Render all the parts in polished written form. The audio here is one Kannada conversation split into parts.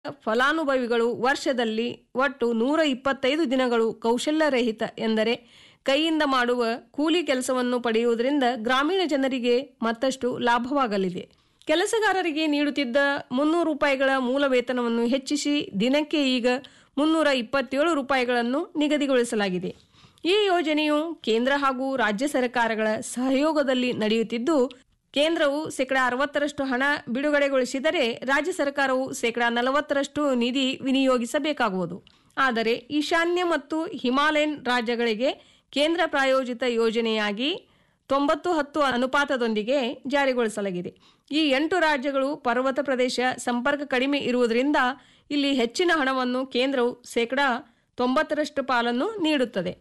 ಫಲಾನುಭವಿಗಳು ವರ್ಷದಲ್ಲಿ ಒಟ್ಟು 125 ದಿನಗಳು ಕೌಶಲ್ಯರಹಿತ ಎಂದರೆ ಕೈಯಿಂದ ಮಾಡುವ ಕೂಲಿ ಕೆಲಸವನ್ನು ಪಡೆಯುವುದರಿಂದ ಗ್ರಾಮೀಣ ಜನರಿಗೆ ಮತ್ತಷ್ಟು ಲಾಭವಾಗಲಿದೆ. ಕೆಲಸಗಾರರಿಗೆ ನೀಡುತ್ತಿದ್ದ 300 ರೂಪಾಯಿಗಳ ಮೂಲ ವೇತನವನ್ನು ಹೆಚ್ಚಿಸಿ ದಿನಕ್ಕೆ ಈಗ 327 ರೂಪಾಯಿಗಳನ್ನು ನಿಗದಿಗೊಳಿಸಲಾಗಿದೆ. ಈ ಯೋಜನೆಯು ಕೇಂದ್ರ ಹಾಗೂ ರಾಜ್ಯ ಸರ್ಕಾರಗಳ ಸಹಯೋಗದಲ್ಲಿ ನಡೆಯುತ್ತಿದ್ದು, ಕೇಂದ್ರವು ಶೇಕಡಾ 60% ಹಣ ಬಿಡುಗಡೆಗೊಳಿಸಿದರೆ ರಾಜ್ಯ ಸರ್ಕಾರವು ಶೇಕಡಾ 40% ನಿಧಿ ವಿನಿಯೋಗಿಸಬೇಕಾಗುವುದು. ಆದರೆ ಈಶಾನ್ಯ ಮತ್ತು ಹಿಮಾಲಯನ್ ರಾಜ್ಯಗಳಿಗೆ ಕೇಂದ್ರ ಪ್ರಾಯೋಜಿತ ಯೋಜನೆಯಾಗಿ 90-10 ಅನುಪಾತದೊಂದಿಗೆ ಜಾರಿಗೊಳಿಸಲಾಗಿದೆ. ಈ 8 ರಾಜ್ಯಗಳು ಪರ್ವತ ಪ್ರದೇಶ ಸಂಪರ್ಕ ಕಡಿಮೆ ಇರುವುದರಿಂದ ಇಲ್ಲಿ ಹೆಚ್ಚಿನ ಹಣವನ್ನು ಕೇಂದ್ರವು ಶೇಕಡಾ 90% ಪಾಲನ್ನು ನೀಡುತ್ತದೆ.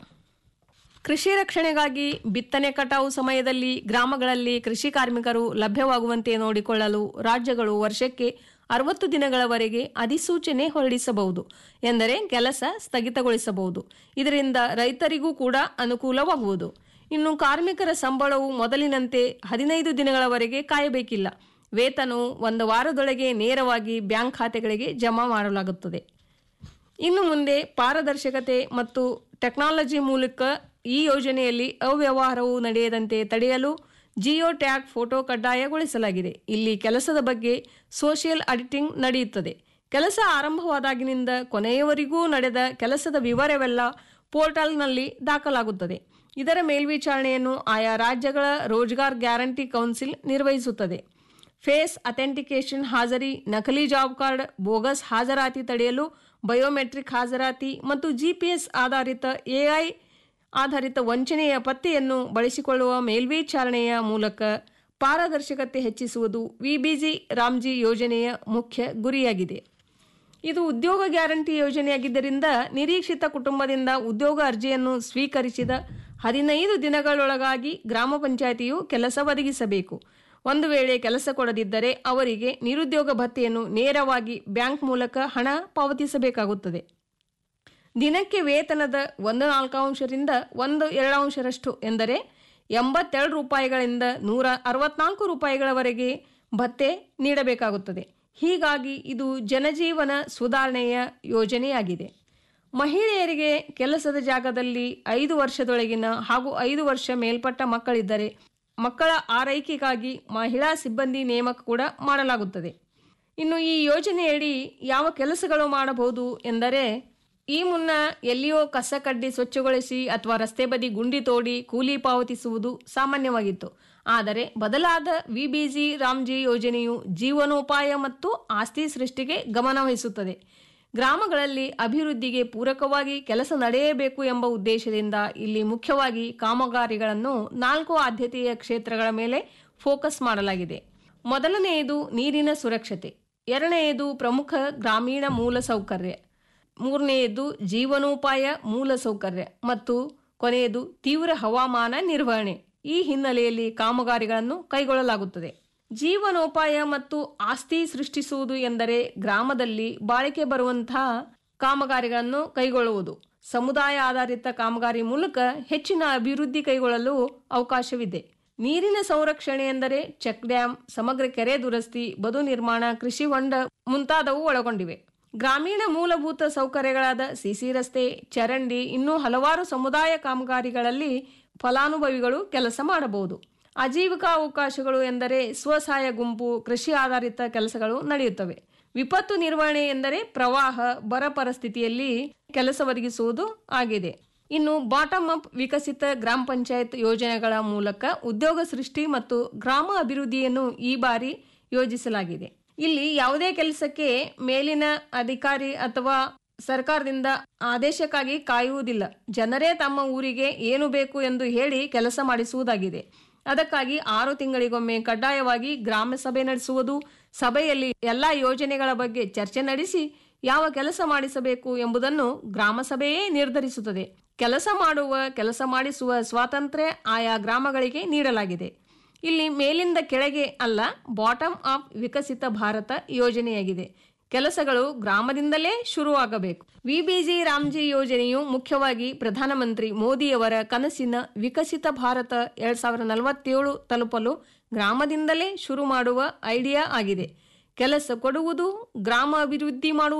ಕೃಷಿ ರಕ್ಷಣೆಗಾಗಿ ಬಿತ್ತನೆ ಕಟಾವು ಸಮಯದಲ್ಲಿ ಗ್ರಾಮಗಳಲ್ಲಿ ಕೃಷಿ ಕಾರ್ಮಿಕರು ಲಭ್ಯವಾಗುವಂತೆ ನೋಡಿಕೊಳ್ಳಲು ರಾಜ್ಯಗಳು ವರ್ಷಕ್ಕೆ 60 ದಿನಗಳವರೆಗೆ ಅಧಿಸೂಚನೆ ಹೊರಡಿಸಬಹುದು, ಎಂದರೆ ಕೆಲಸ ಸ್ಥಗಿತಗೊಳಿಸಬಹುದು. ಇದರಿಂದ ರೈತರಿಗೂ ಕೂಡ ಅನುಕೂಲವಾಗುವುದು. ಇನ್ನು ಕಾರ್ಮಿಕರ ಸಂಬಳವು ಮೊದಲಿನಂತೆ 15 ದಿನಗಳವರೆಗೆ ಕಾಯಬೇಕಿಲ್ಲ. ವೇತನವು 1 ವಾರದೊಳಗೆ ನೇರವಾಗಿ ಬ್ಯಾಂಕ್ ಖಾತೆಗಳಿಗೆ ಜಮಾ ಮಾಡಲಾಗುತ್ತದೆ. ಇನ್ನು ಮುಂದೆ ಪಾರದರ್ಶಕತೆ ಮತ್ತು ಟೆಕ್ನಾಲಜಿ ಮೂಲಕ ಈ ಯೋಜನೆಯಲ್ಲಿ ಅವ್ಯವಹಾರವು ನಡೆಯದಂತೆ ತಡೆಯಲು ಜಿಯೋ ಟ್ಯಾಗ್ ಫೋಟೋ ಕಡ್ಡಾಯಗೊಳಿಸಲಾಗಿದೆ. ಇಲ್ಲಿ ಕೆಲಸದ ಬಗ್ಗೆ ಸೋಷಿಯಲ್ ಆಡಿಟಿಂಗ್ ನಡೆಯುತ್ತದೆ. ಕೆಲಸ ಆರಂಭವಾದಾಗಿನಿಂದ ಕೊನೆಯವರೆಗೂ ನಡೆದ ಕೆಲಸದ ವಿವರವೆಲ್ಲ ಪೋರ್ಟಲ್ನಲ್ಲಿ ದಾಖಲಾಗುತ್ತದೆ. ಇದರ ಮೇಲ್ವಿಚಾರಣೆಯನ್ನು ಆಯಾ ರಾಜ್ಯಗಳ ರೋಜ್ಗಾರ್ ಗ್ಯಾರಂಟಿ ಕೌನ್ಸಿಲ್ ನಿರ್ವಹಿಸುತ್ತದೆ. ಫೇಸ್ ಅಥೆಂಟಿಕೇಶನ್ ಹಾಜರಿ, ನಕಲಿ ಜಾಬ್ ಕಾರ್ಡ್, ಬೋಗಸ್ ಹಾಜರಾತಿ ತಡೆಯಲು ಬಯೋಮೆಟ್ರಿಕ್ ಹಾಜರಾತಿ ಮತ್ತು GPS ಆಧಾರಿತ AI ಆಧಾರಿತ ವಂಚನೆಯ ಪತ್ತೆಯನ್ನು ಬಳಸಿಕೊಳ್ಳುವ ಮೇಲ್ವಿಚಾರಣೆಯ ಮೂಲಕ ಪಾರದರ್ಶಕತೆ ಹೆಚ್ಚಿಸುವುದು ವಿಬಿಜಿ ರಾಮ್ಜಿ ಯೋಜನೆಯ ಮುಖ್ಯ ಗುರಿಯಾಗಿದೆ. ಇದು ಉದ್ಯೋಗ ಗ್ಯಾರಂಟಿ ಯೋಜನೆಯಾಗಿದ್ದರಿಂದ ನಿರೀಕ್ಷಿತ ಕುಟುಂಬದಿಂದ ಉದ್ಯೋಗ ಅರ್ಜಿಯನ್ನು ಸ್ವೀಕರಿಸಿದ 15 ದಿನಗಳೊಳಗಾಗಿ ಗ್ರಾಮ ಪಂಚಾಯಿತಿಯು ಕೆಲಸ ಒದಗಿಸಬೇಕು. ಒಂದು ವೇಳೆ ಕೆಲಸ ಕೊಡದಿದ್ದರೆ ಅವರಿಗೆ ನಿರುದ್ಯೋಗ ಭತ್ಯೆಯನ್ನು ನೇರವಾಗಿ ಬ್ಯಾಂಕ್ ಮೂಲಕ ಹಣ ಪಾವತಿಸಬೇಕಾಗುತ್ತದೆ. ದಿನಕ್ಕೆ ವೇತನದ 1/4ರಿಂದ 1/2 ಎಂದರೆ 82 ರೂಪಾಯಿಗಳಿಂದ 164 ರೂಪಾಯಿಗಳವರೆಗೆ ಭತ್ಯೆ ನೀಡಬೇಕಾಗುತ್ತದೆ. ಹೀಗಾಗಿ ಇದು ಜನಜೀವನ ಸುಧಾರಣೆಯ ಯೋಜನೆಯಾಗಿದೆ. ಮಹಿಳೆಯರಿಗೆ ಕೆಲಸದ ಜಾಗದಲ್ಲಿ 5 ವರ್ಷದೊಳಗಿನ ಹಾಗೂ 5 ವರ್ಷ ಮೇಲ್ಪಟ್ಟ ಮಕ್ಕಳಿದ್ದರೆ ಮಕ್ಕಳ ಆರೈಕೆಗಾಗಿ ಮಹಿಳಾ ಸಿಬ್ಬಂದಿ ನೇಮಕ ಕೂಡ ಮಾಡಲಾಗುತ್ತದೆ. ಇನ್ನು ಈ ಯೋಜನೆಯಡಿ ಯಾವ ಕೆಲಸಗಳು ಮಾಡಬಹುದು ಎಂದರೆ, ಈ ಮುನ್ನ ಎಲ್ಲಿಯೋ ಕಸ ಕಡ್ಡಿ ಸ್ವಚ್ಛಗೊಳಿಸಿ ಅಥವಾ ರಸ್ತೆ ಬದಿ ಗುಂಡಿ ತೋಡಿ ಕೂಲಿ ಪಾವತಿಸುವುದು ಸಾಮಾನ್ಯವಾಗಿತ್ತು. ಆದರೆ ಬದಲಾದ ವಿಬಿಜಿ ರಾಮ್ಜಿ ಯೋಜನೆಯು ಜೀವನೋಪಾಯ ಮತ್ತು ಆಸ್ತಿ ಸೃಷ್ಟಿಗೆ ಗಮನ ವಹಿಸುತ್ತದೆ. ಗ್ರಾಮಗಳಲ್ಲಿ ಅಭಿವೃದ್ಧಿಗೆ ಪೂರಕವಾಗಿ ಕೆಲಸ ನಡೆಯಬೇಕು ಎಂಬ ಉದ್ದೇಶದಿಂದ ಇಲ್ಲಿ ಮುಖ್ಯವಾಗಿ ಕಾಮಗಾರಿಗಳನ್ನು 4 ಆದ್ಯತೆಯ ಕ್ಷೇತ್ರಗಳ ಮೇಲೆ ಫೋಕಸ್ ಮಾಡಲಾಗಿದೆ. ಮೊದಲನೆಯದು ನೀರಿನ ಸುರಕ್ಷತೆ, ಎರಡನೆಯದು ಪ್ರಮುಖ ಗ್ರಾಮೀಣ ಮೂಲಸೌಕರ್ಯ, ಮೂರನೆಯದು ಜೀವನೋಪಾಯ ಮೂಲಸೌಕರ್ಯ ಮತ್ತು ಕೊನೆಯದು ತೀವ್ರ ಹವಾಮಾನ ನಿರ್ವಹಣೆ. ಈ ಹಿನ್ನೆಲೆಯಲ್ಲಿ ಕಾಮಗಾರಿಗಳನ್ನು ಕೈಗೊಳ್ಳಲಾಗುತ್ತದೆ. ಜೀವನೋಪಾಯ ಮತ್ತು ಆಸ್ತಿ ಸೃಷ್ಟಿಸುವುದು ಎಂದರೆ ಗ್ರಾಮದಲ್ಲಿ ಬಾಳಿಕೆ ಬರುವಂತಹ ಕಾಮಗಾರಿಗಳನ್ನು ಕೈಗೊಳ್ಳುವುದು. ಸಮುದಾಯ ಆಧಾರಿತ ಕಾಮಗಾರಿ ಮೂಲಕ ಹೆಚ್ಚಿನ ಅಭಿವೃದ್ಧಿ ಕೈಗೊಳ್ಳಲು ಅವಕಾಶವಿದೆ. ನೀರಿನ ಸಂರಕ್ಷಣೆ ಎಂದರೆ ಚೆಕ್ ಡ್ಯಾಂ, ಸಮಗ್ರ ಕೆರೆ ದುರಸ್ತಿ, ಬದು ನಿರ್ಮಾಣ, ಕೃಷಿ ಹೊಂಡ ಮುಂತಾದವು ಒಳಗೊಂಡಿವೆ. ಗ್ರಾಮೀಣ ಮೂಲಭೂತ ಸೌಕರ್ಯಗಳಾದ ಸಿಸಿ ರಸ್ತೆ, ಚರಂಡಿ, ಇನ್ನೂ ಹಲವಾರು ಸಮುದಾಯ ಕಾಮಗಾರಿಗಳಲ್ಲಿ ಫಲಾನುಭವಿಗಳು ಕೆಲಸ ಮಾಡಬಹುದು. ಆಜೀವಿಕಾ ಅವಕಾಶಗಳು ಎಂದರೆ ಸ್ವಸಹಾಯ ಗುಂಪು, ಕೃಷಿ ಆಧಾರಿತ ಕೆಲಸಗಳು ನಡೆಯುತ್ತವೆ. ವಿಪತ್ತು ನಿರ್ವಹಣೆ ಎಂದರೆ ಪ್ರವಾಹ, ಬರ ಪರಿಸ್ಥಿತಿಯಲ್ಲಿ ಕೆಲಸ ಒದಗಿಸುವುದು ಆಗಿದೆ. ಇನ್ನು ಬಾಟಮ್ ಅಪ್ ವಿಕಸಿತ ಗ್ರಾಮ ಪಂಚಾಯತ್ ಯೋಜನೆಗಳ ಮೂಲಕ ಉದ್ಯೋಗ ಸೃಷ್ಟಿ ಮತ್ತು ಗ್ರಾಮ ಅಭಿವೃದ್ಧಿಯನ್ನು ಈ ಬಾರಿ ಯೋಜಿಸಲಾಗಿದೆ. ಇಲ್ಲಿ ಯಾವುದೇ ಕೆಲಸಕ್ಕೆ ಮೇಲಿನ ಅಧಿಕಾರಿ ಅಥವಾ ಸರ್ಕಾರದಿಂದ ಆದೇಶಕ್ಕಾಗಿ ಕಾಯುವುದಿಲ್ಲ. ಜನರೇ ತಮ್ಮ ಊರಿಗೆ ಏನು ಬೇಕು ಎಂದು ಹೇಳಿ ಕೆಲಸ ಮಾಡಿಸುವುದಾಗಿದೆ. ಅದಕ್ಕಾಗಿ 6 ತಿಂಗಳಿಗೊಮ್ಮೆ ಕಡ್ಡಾಯವಾಗಿ ಗ್ರಾಮ ಸಭೆ ನಡೆಸುವುದು. ಸಭೆಯಲ್ಲಿ ಎಲ್ಲ ಯೋಜನೆಗಳ ಬಗ್ಗೆ ಚರ್ಚೆ ನಡೆಸಿ ಯಾವ ಕೆಲಸ ಮಾಡಿಸಬೇಕು ಎಂಬುದನ್ನು ಗ್ರಾಮ ಸಭೆಯೇ ನಿರ್ಧರಿಸುತ್ತದೆ. ಕೆಲಸ ಮಾಡಿಸುವ ಸ್ವಾತಂತ್ರ್ಯ ಆಯಾ ಗ್ರಾಮಗಳಿಗೆ ನೀಡಲಾಗಿದೆ. ಇಲ್ಲಿ ಮೇಲಿಂದ ಕೆಳಗೆ ಅಲ್ಲ, ಬಾಟಮ್ ಅಪ್ ವಿಕಸಿತ ಭಾರತ ಯೋಜನೆಯಾಗಿದೆ. ಕೆಲಸಗಳು ಗ್ರಾಮದಿಂದಲೇ ಶುರುವಾಗಬೇಕು. ವಿಬಿಜಿ ರಾಮ್ಜಿ ಯೋಜನೆಯು ಮುಖ್ಯವಾಗಿ ಪ್ರಧಾನಮಂತ್ರಿ ಮೋದಿಯವರ ಕನಸಿನ ವಿಕಸಿತ ಭಾರತ 2047 ತಲುಪಲು ಗ್ರಾಮದಿಂದಲೇ ಶುರು ಮಾಡುವ ಐಡಿಯಾ ಆಗಿದೆ. ಕೆಲಸ ಕೊಡುವುದು, ಗ್ರಾಮ ಅಭಿವೃದ್ಧಿ ಮಾಡುವುದು